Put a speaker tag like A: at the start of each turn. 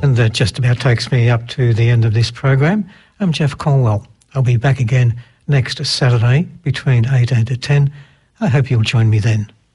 A: And that just about takes me up to the end of this program. I'm Jeff Colwell. I'll be back again next Saturday between 8 and 10. I hope you'll join me then.